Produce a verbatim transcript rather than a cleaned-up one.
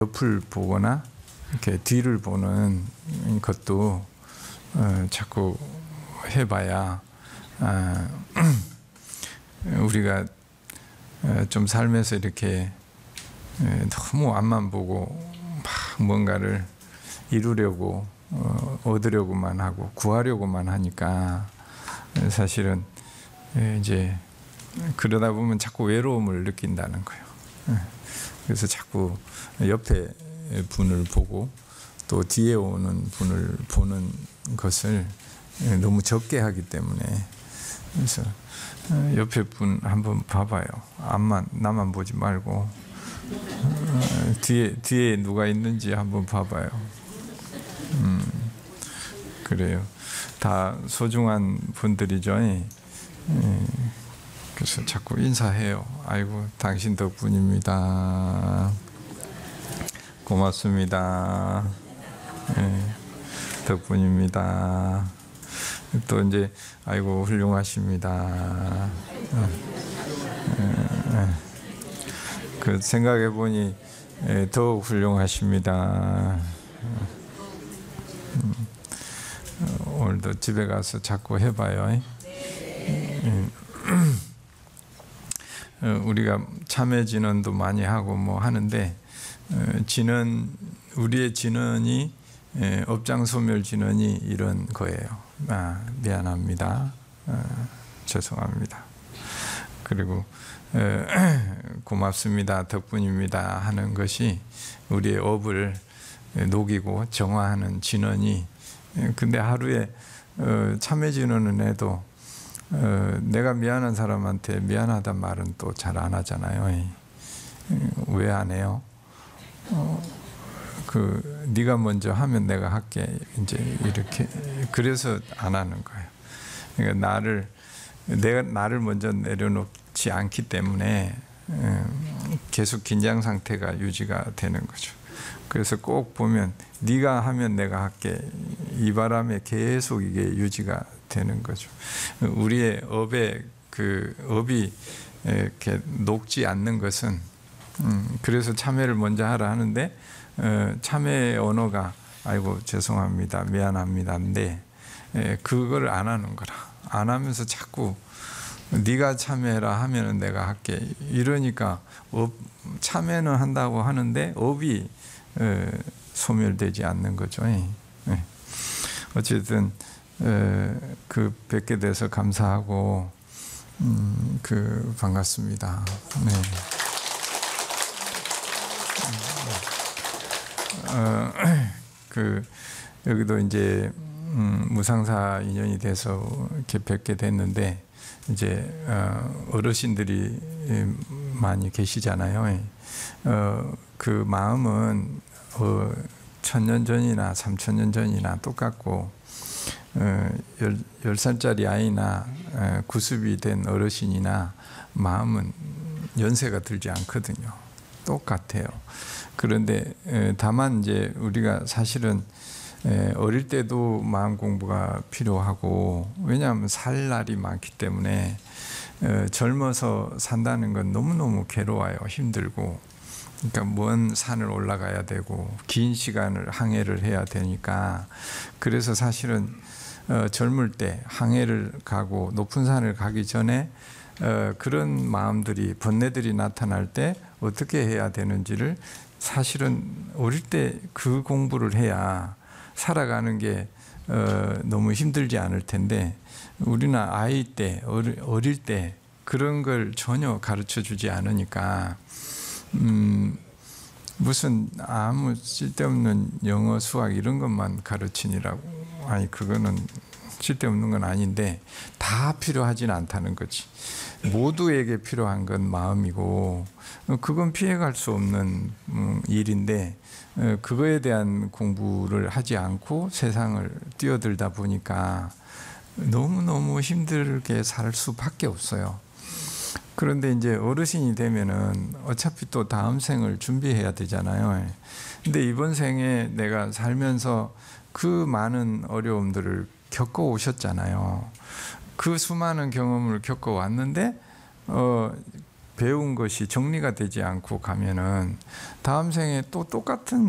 옆을 보거나 이렇게 뒤를 보는 것도 어, 자꾸 해봐야 아, 우리가 좀 삶에서 이렇게 너무 앞만 보고 막 뭔가를 이루려고 어, 얻으려고만 하고 구하려고만 하니까 사실은 이제 그러다 보면 자꾸 외로움을 느낀다는 거예요. 그래서 자꾸 옆에 분을 보고 또 뒤에 오는 분을 보는 것을 너무 적게 하기 때문에, 그래서 옆에 분 한번 봐봐요. 앞만 나만 보지 말고 뒤에 뒤에 누가 있는지 한번 봐봐요. 음, 그래요. 다 소중한 분들이죠. 예. 그래서 자꾸 인사해요. 아이고, 당신 덕분입니다. 고맙습니다. 예, 덕분입니다. 또 이제 아이고 훌륭하십니다. 예, 예. 그 생각해 보니 예, 더욱 훌륭하십니다. 음, 오늘도 집에 가서 자꾸 해봐요. 예. 우리가 참회 진언도 많이 하고 뭐 하는데, 진언, 우리의 진언이 업장 소멸 진언이 이런 거예요. 아, 미안합니다. 아, 죄송합니다. 그리고 에, 고맙습니다. 덕분입니다. 하는 것이 우리의 업을 녹이고 정화하는 진언이. 근데 하루에 어, 참회 진언은 해도 어, 내가 미안한 사람한테 미안하단 말은 또 잘 안 하잖아요. 왜 안 해요? 어, 그 네가 먼저 하면 내가 할게. 이제 이렇게 그래서 안 하는 거예요. 그러니까 나를 내가 나를 먼저 내려놓지 않기 때문에 계속 긴장 상태가 유지가 되는 거죠. 그래서 꼭 보면 네가 하면 내가 할게. 이 바람에 계속 이게 유지가 되는 거죠. 우리의 업의 그 업이 이렇게 녹지 않는 것은 음, 그래서 참회를 먼저 하라 하는데 어, 참회의 언어가 아이고 죄송합니다, 미안합니다인데 에, 그걸 안 하는 거라. 안 하면서 자꾸 네가 참회라 하면은 내가 할게. 이러니까 업, 참회는 한다고 하는데 업이 에, 소멸되지 않는 거죠. 에. 에. 어쨌든 에, 그 뵙게 돼서 감사하고 음, 그 반갑습니다. 네. 어, 그 여기도 이제 음, 무상사 인연이 돼서 이렇게 뵙게 됐는데 이제 어, 어르신들이 많이 계시잖아요. 어, 그 마음은 어, 천년 전이나 삼천 년 전이나 똑같고 어, 열, 열 살짜리 아이나 어, 구습이 된 어르신이나 마음은 연세가 들지 않거든요. 똑같아요. 그런데 에, 다만 이제 우리가 사실은 에, 어릴 때도 마음 공부가 필요하고, 왜냐하면 살 날이 많기 때문에 에, 젊어서 산다는 건 너무너무 괴로워요. 힘들고. 그러니까 먼 산을 올라가야 되고 긴 시간을 항해를 해야 되니까, 그래서 사실은 어, 젊을 때 항해를 가고 높은 산을 가기 전에 어, 그런 마음들이 번뇌들이 나타날 때 어떻게 해야 되는지를 사실은 어릴 때 그 공부를 해야 살아가는 게 어, 너무 힘들지 않을 텐데, 우리는 아이 때 어릴, 어릴 때 그런 걸 전혀 가르쳐 주지 않으니까 음, 무슨 아무 쓸데없는 영어 수학 이런 것만 가르치니라고. 아니 그거는 쓸데없는 건 아닌데 다 필요하진 않다는 거지. 모두에게 필요한 건 마음이고 그건 피해갈 수 없는 일인데 그거에 대한 공부를 하지 않고 세상을 뛰어들다 보니까 너무너무 힘들게 살 수밖에 없어요. 그런데 이제 어르신이 되면은 어차피 또 다음 생을 준비해야 되잖아요. 근데 이번 생에 내가 살면서 그 많은 어려움들을 겪어 오셨잖아요. 그 수많은 경험을 겪어 왔는데 어, 배운 것이 정리가 되지 않고 가면은 다음 생에 또 똑같은